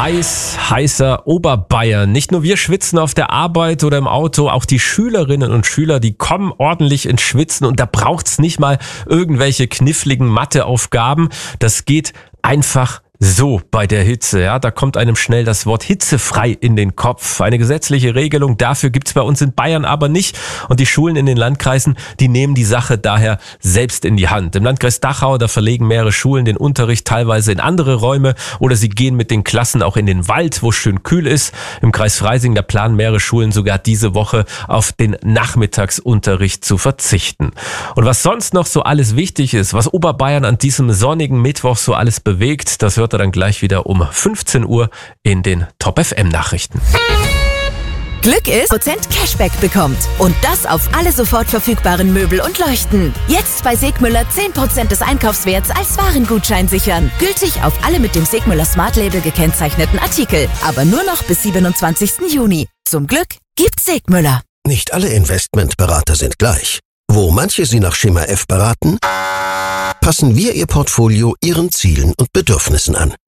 heißer Oberbayern. Nicht nur wir schwitzen auf der Arbeit oder im Auto, auch die Schülerinnen und Schüler, die kommen ordentlich ins Schwitzen und da braucht's nicht mal irgendwelche kniffligen Matheaufgaben. Das geht einfach so bei der Hitze, ja, da kommt einem schnell das Wort hitzefrei in den Kopf. Eine gesetzliche Regelung dafür gibt's bei uns in Bayern aber nicht. Und die Schulen in den Landkreisen, die nehmen die Sache daher selbst in die Hand. Im Landkreis Dachau, da verlegen mehrere Schulen den Unterricht teilweise in andere Räume oder sie gehen mit den Klassen auch in den Wald, wo es schön kühl ist. Im Kreis Freising, da planen mehrere Schulen sogar diese Woche auf den Nachmittagsunterricht zu verzichten. Und was sonst noch so alles wichtig ist, was Oberbayern an diesem sonnigen Mittwoch so alles bewegt, das hört er dann gleich wieder um 15 Uhr in den Top FM Nachrichten. Glück ist, Prozent Cashback bekommt. Und das auf alle sofort verfügbaren Möbel und Leuchten. Jetzt bei Segmüller 10% des Einkaufswerts als Warengutschein sichern. Gültig auf alle mit dem Segmüller Smart Label gekennzeichneten Artikel. Aber nur noch bis 27. Juni. Zum Glück gibt's Segmüller. Nicht alle Investmentberater sind gleich. Wo manche Sie nach Schema F beraten, passen wir Ihr Portfolio Ihren Zielen und Bedürfnissen an.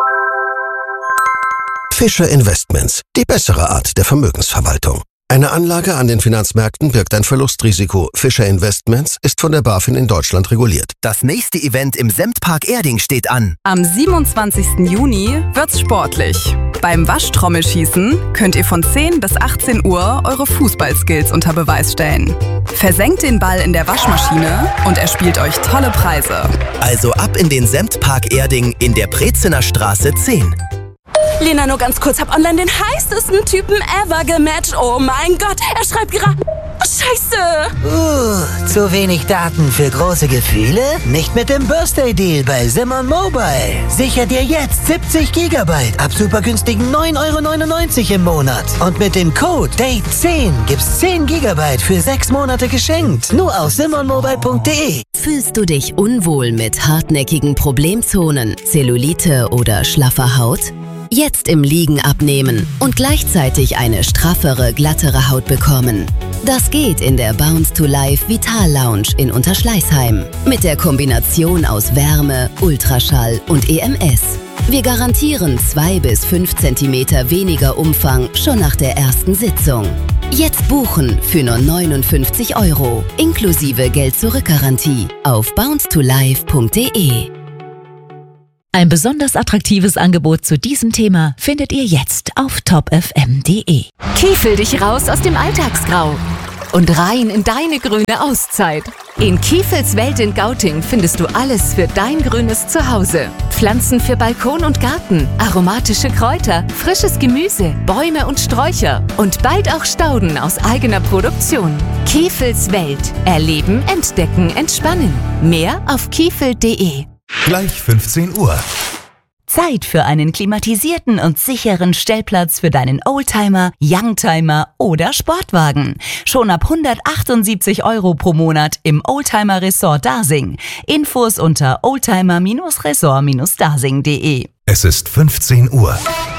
Fischer Investments, die bessere Art der Vermögensverwaltung. Eine Anlage an den Finanzmärkten birgt ein Verlustrisiko. Fischer Investments ist von der BaFin in Deutschland reguliert. Das nächste Event im Semtpark Erding steht an. Am 27. Juni wird's sportlich. Beim Waschtrommelschießen könnt ihr von 10 bis 18 Uhr eure Fußballskills unter Beweis stellen. Versenkt den Ball in der Waschmaschine und er spielt euch tolle Preise. Also ab in den Semtpark Erding in der Prezener Straße 10. Lena, nur ganz kurz, hab online den heißesten Typen ever gematcht. Oh mein Gott, er schreibt gerade... Oh, Scheiße! Zu wenig Daten für große Gefühle? Nicht mit dem Birthday-Deal bei Simon Mobile. Sicher dir jetzt 70 GB ab super günstigen 9,99 € im Monat. Und mit dem Code DATE10 gibt's 10 GB für 6 Monate geschenkt. Nur auf simonmobile.de. Fühlst du dich unwohl mit hartnäckigen Problemzonen, Zellulite oder schlaffer Haut? Jetzt im Liegen abnehmen und gleichzeitig eine straffere, glattere Haut bekommen. Das geht in der Bounce to Life Vital Lounge in Unterschleißheim. Mit der Kombination aus Wärme, Ultraschall und EMS. Wir garantieren 2 bis 5 cm weniger Umfang schon nach der ersten Sitzung. Jetzt buchen für nur 59 €, inklusive Geld-Zurück-Garantie auf bouncetolife.de. Ein besonders attraktives Angebot zu diesem Thema findet ihr jetzt auf topfm.de. Kiefel dich raus aus dem Alltagsgrau und rein in deine grüne Auszeit. In Kiefels Welt in Gauting findest du alles für dein grünes Zuhause. Pflanzen für Balkon und Garten, aromatische Kräuter, frisches Gemüse, Bäume und Sträucher und bald auch Stauden aus eigener Produktion. Kiefels Welt. Erleben, entdecken, entspannen. Mehr auf kiefel.de. Gleich 15 Uhr. Zeit für einen klimatisierten und sicheren Stellplatz für deinen Oldtimer, Youngtimer oder Sportwagen. Schon ab 178 € pro Monat im Oldtimer Resort Dasing. Infos unter oldtimer-resort-dasing.de. Es ist 15 Uhr.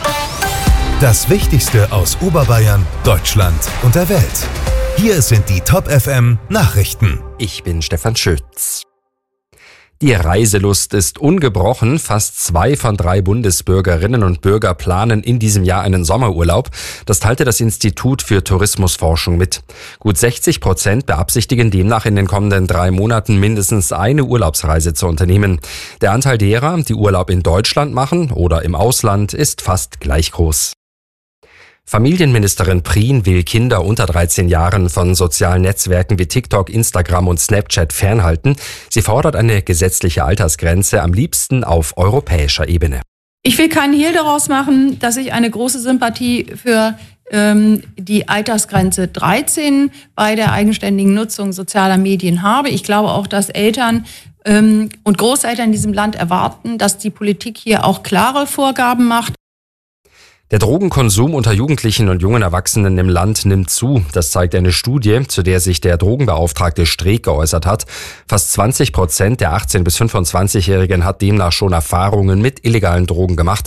Das Wichtigste aus Oberbayern, Deutschland und der Welt. Hier sind die Top FM Nachrichten. Ich bin Stefan Schütz. Die Reiselust ist ungebrochen. Fast 2 von 3 Bundesbürgerinnen und Bürger planen in diesem Jahr einen Sommerurlaub. Das teilte das Institut für Tourismusforschung mit. Gut 60% beabsichtigen demnach in den kommenden 3 Monaten mindestens eine Urlaubsreise zu unternehmen. Der Anteil derer, die Urlaub in Deutschland machen oder im Ausland, ist fast gleich groß. Familienministerin Prien will Kinder unter 13 Jahren von sozialen Netzwerken wie TikTok, Instagram und Snapchat fernhalten. Sie fordert eine gesetzliche Altersgrenze, am liebsten auf europäischer Ebene. Ich will keinen Hehl daraus machen, dass ich eine große Sympathie für die Altersgrenze 13 bei der eigenständigen Nutzung sozialer Medien habe. Ich glaube auch, dass Eltern und Großeltern in diesem Land erwarten, dass die Politik hier auch klare Vorgaben macht. Der Drogenkonsum unter Jugendlichen und jungen Erwachsenen im Land nimmt zu. Das zeigt eine Studie, zu der sich der Drogenbeauftragte Streeck geäußert hat. Fast 20% der 18- bis 25-Jährigen hat demnach schon Erfahrungen mit illegalen Drogen gemacht.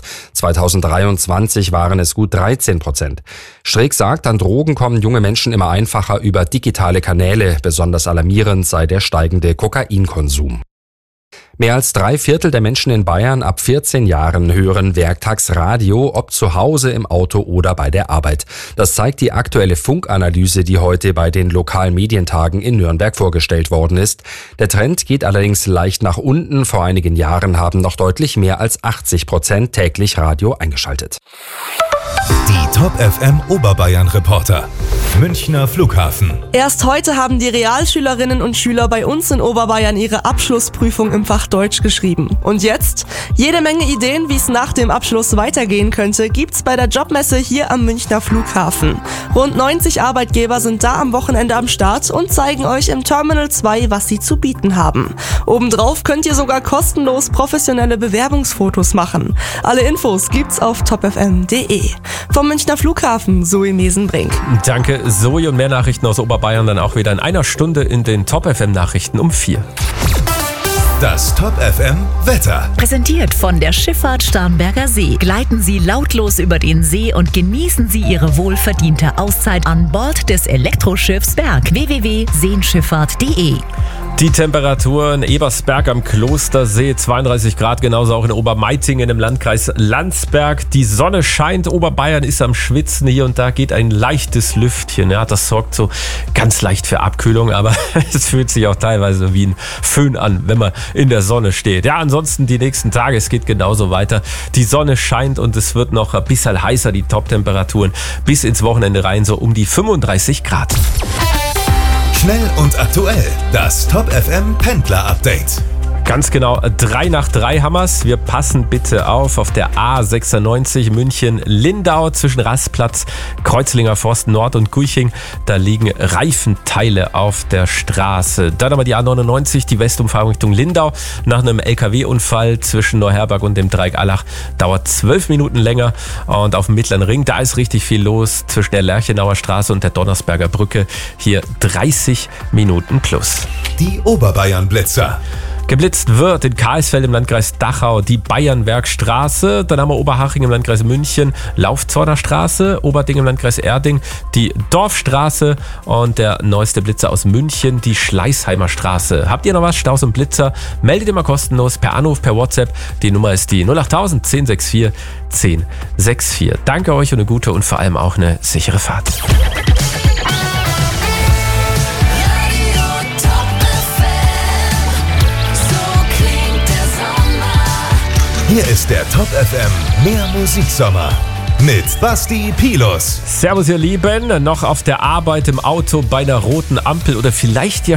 2023 waren es gut 13%. Streeck sagt, an Drogen kommen junge Menschen immer einfacher über digitale Kanäle. Besonders alarmierend sei der steigende Kokainkonsum. Mehr als 3/4 der Menschen in Bayern ab 14 Jahren hören Werktagsradio, ob zu Hause, im Auto oder bei der Arbeit. Das zeigt die aktuelle Funkanalyse, die heute bei den lokalen Medientagen in Nürnberg vorgestellt worden ist. Der Trend geht allerdings leicht nach unten. Vor einigen Jahren haben noch deutlich mehr als 80% täglich Radio eingeschaltet. Die Top FM Oberbayern Reporter. Münchner Flughafen. Erst heute haben die Realschülerinnen und Schüler bei uns in Oberbayern ihre Abschlussprüfung im Fach Deutsch geschrieben. Und jetzt? Jede Menge Ideen, wie es nach dem Abschluss weitergehen könnte, gibt's bei der Jobmesse hier am Münchner Flughafen. Rund 90 Arbeitgeber sind da am Wochenende am Start und zeigen euch im Terminal 2, was sie zu bieten haben. Obendrauf könnt ihr sogar kostenlos professionelle Bewerbungsfotos machen. Alle Infos gibt's auf topfm.de. Vom Münchner Flughafen, Zoe Mesenbrink. Danke, Zoe, und mehr Nachrichten aus Oberbayern dann auch wieder in einer Stunde in den Top FM Nachrichten um 4. Das Top FM Wetter. Präsentiert von der Schifffahrt Starnberger See. Gleiten Sie lautlos über den See und genießen Sie Ihre wohlverdiente Auszeit an Bord des Elektroschiffs Berg. www.seenschifffahrt.de. Die Temperatur in Ebersberg am Klostersee, 32 Grad, genauso auch in Obermeitingen im Landkreis Landsberg. Die Sonne scheint, Oberbayern ist am Schwitzen, hier und da geht ein leichtes Lüftchen. Ja, das sorgt so ganz leicht für Abkühlung, aber es fühlt sich auch teilweise wie ein Föhn an, wenn man in der Sonne steht. Ja, ansonsten die nächsten Tage, es geht genauso weiter. Die Sonne scheint und es wird noch ein bisschen heißer, die Top-Temperaturen bis ins Wochenende rein, so um die 35 Grad. Schnell und aktuell, das Top FM Pendler Update. Ganz genau, 3 nach 3 haben wir's. Wir passen bitte auf der A96 München-Lindau zwischen Rastplatz, Kreuzlinger Forst Nord und Guiching. Da liegen Reifenteile auf der Straße. Dann aber die A99, die Westumfahrung Richtung Lindau. Nach einem LKW-Unfall zwischen Neuherberg und dem Dreieck Allach dauert 12 Minuten länger. Und auf dem Mittleren Ring, da ist richtig viel los zwischen der Lerchenauer Straße und der Donnersberger Brücke. Hier 30 Minuten plus. Die Oberbayern Blitzer. Geblitzt wird in Karlsfeld im Landkreis Dachau die Bayernwerkstraße, dann haben wir Oberhaching im Landkreis München, Laufzorner Straße, Oberding im Landkreis Erding, die Dorfstraße und der neueste Blitzer aus München, die Schleißheimer Straße. Habt ihr noch was, Staus und Blitzer? Meldet ihr mal kostenlos per Anruf, per WhatsApp. Die Nummer ist die 08000 1064 1064. Danke euch und eine gute und vor allem auch eine sichere Fahrt. Hier ist der Top FM Mehr Musiksommer mit Basti Pilus. Servus ihr Lieben, noch auf der Arbeit, im Auto, bei einer roten Ampel oder vielleicht ja